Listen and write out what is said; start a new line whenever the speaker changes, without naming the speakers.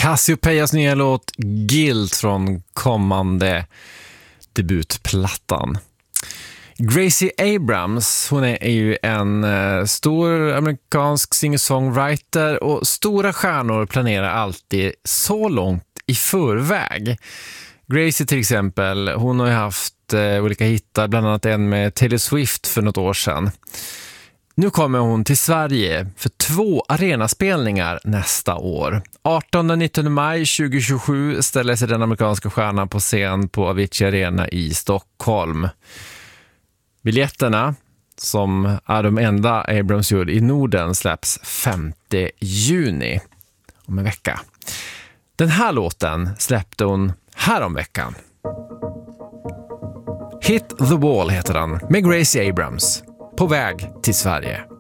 Cassiopeias nya låt Guilt från kommande debutplattan. Gracie Abrams, hon är ju en stor amerikansk singer-songwriter, och stora stjärnor planerar alltid så långt i förväg. Gracie till exempel, hon har ju haft olika hittar, bland annat en med Taylor Swift för något år sedan. Nu kommer hon till Sverige för 2 arenaspelningar nästa år. 18-19 maj 2027 ställer sig den amerikanska stjärnan på scen på Avicii Arena i Stockholm. Biljetterna, som är de enda Abrams gör i Norden, släpps 5 juni om en vecka. Den här låten släppte hon häromveckan. Hit the Wall heter den, med Gracie Abrams, på väg till Sverige.